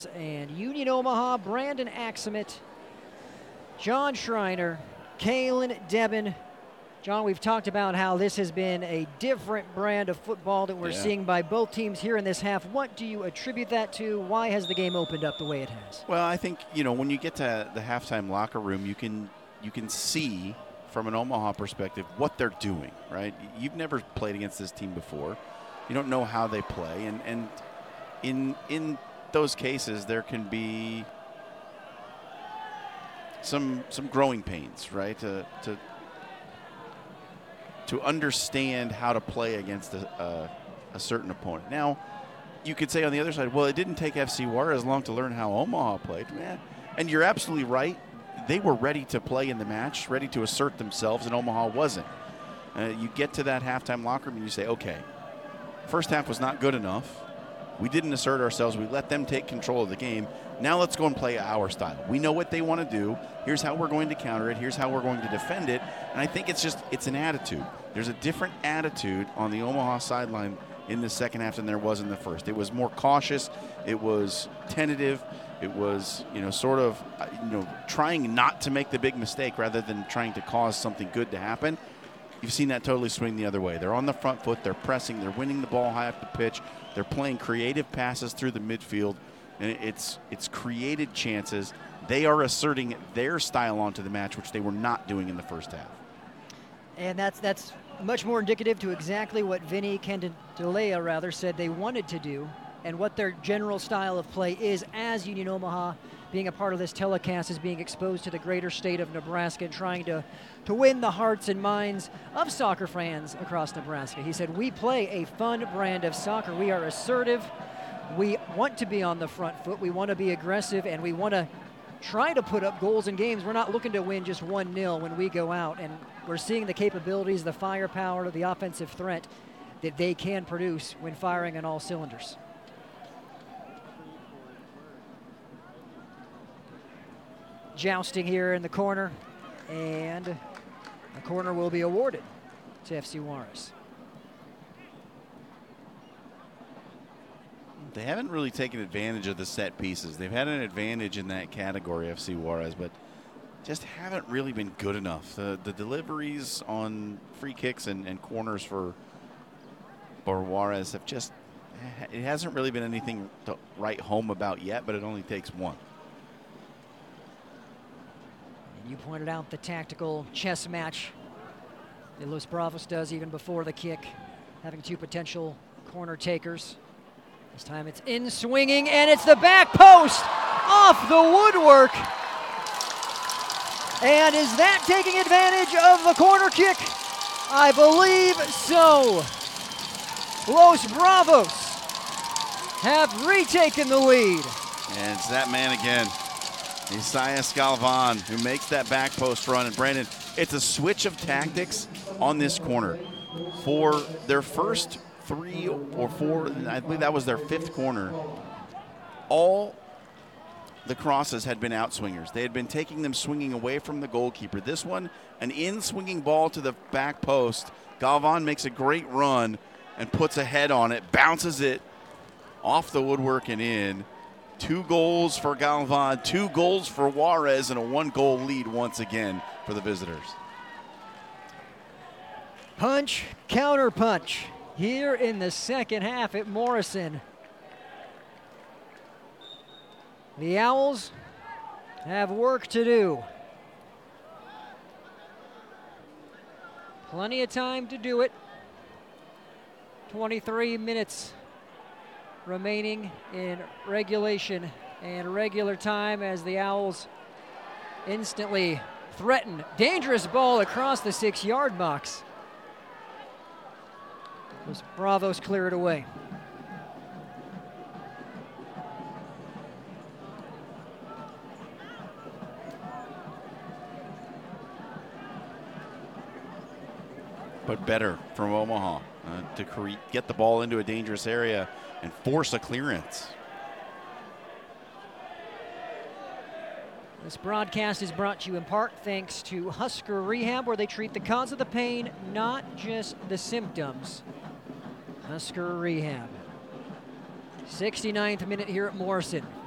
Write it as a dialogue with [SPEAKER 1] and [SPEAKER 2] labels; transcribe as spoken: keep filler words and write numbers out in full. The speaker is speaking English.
[SPEAKER 1] and Union Omaha, Brandon Axamit, John Schreiner, Kalen Debin. John, we've talked about how this has been a different brand of football that we're
[SPEAKER 2] yeah.
[SPEAKER 1] seeing by both teams here in this half. What do you attribute that to? Why has the game opened up the way it has?
[SPEAKER 2] Well, I think, you know, when you get to the halftime locker room, you can you can see from an Omaha perspective what they're doing, right? You've never played against this team before. You don't know how they play, and, and in in those cases there can be some some growing pains, right? To to to understand how to play against a, a, a certain opponent. Now, you could say on the other side, well, it didn't take F C Juarez long to learn how Omaha played. Yeah. And you're absolutely right. They were ready to play in the match, ready to assert themselves, and Omaha wasn't. Uh, you get to that halftime locker room and you say, okay, first half was not good enough. We didn't assert ourselves. We let them take control of the game. Now let's go and play our style. We know what they want to do. Here's how we're going to counter it. Here's how we're going to defend it. And I think it's just, it's an attitude. There's a different attitude on the Omaha sideline in the second half than there was in the first. It was more cautious. It was tentative. It was, you know, sort of, you know, trying not to make the big mistake rather than trying to cause something good to happen. You've seen that totally swing the other way. They're on the front foot. They're pressing. They're winning the ball high up the pitch. They're playing creative passes through the midfield. And it's it's created chances. They are asserting their style onto the match, which they were not doing in the first half.
[SPEAKER 1] And that's that's much more indicative to exactly what Vinny Candelaria rather said they wanted to do and what their general style of play is as Union Omaha being a part of this telecast, is being exposed to the greater state of Nebraska and trying to, to win the hearts and minds of soccer fans across Nebraska. He said, we play a fun brand of soccer. We are assertive. We want to be on the front foot. We want to be aggressive, and we want to try to put up goals in games. We're not looking to win just one nil when we go out, and we're seeing the capabilities, the firepower, the offensive threat that they can produce when firing on all cylinders. Jousting here in the corner, and the corner will be awarded to F C Juarez.
[SPEAKER 2] They haven't really taken advantage of the set pieces. They've had an advantage in that category, F C Juarez, but just haven't really been good enough. The, the deliveries on free kicks and, and corners for, for Juarez have just, it hasn't really been anything to write home about yet, but it only takes one.
[SPEAKER 1] And you pointed out the tactical chess match that Los Bravos does even before the kick, having two potential corner takers. This time it's in swinging, and it's the back post off the woodwork. And is that taking advantage of the corner kick? I believe so. Los Bravos have retaken the lead.
[SPEAKER 2] And it's that man again, Isaias Galvan, who makes that back post run. And Brandon, it's a switch of tactics on this corner. For their first three or four, I believe that was their fifth corner, all the crosses had been out swingers. They had been taking them swinging away from the goalkeeper. This one, an in-swinging ball to the back post. Galvan makes a great run and puts a head on it, bounces it off the woodwork and in. Two goals for Galvan, two goals for Juarez, and a one-goal lead once again for the visitors.
[SPEAKER 1] Punch, counter punch here in the second half at Morrison. The Owls have work to do. Plenty of time to do it. twenty-three minutes remaining in regulation and regular time as the Owls instantly threaten. Dangerous ball across the six-yard box. Los Bravos clear it away.
[SPEAKER 2] But better from Omaha uh, to cre- get the ball into a dangerous area and force a clearance.
[SPEAKER 1] This broadcast is brought to you in part thanks to Husker Rehab, where they treat the cause of the pain, not just the symptoms. Husker Rehab. sixty-ninth minute here at Morrison.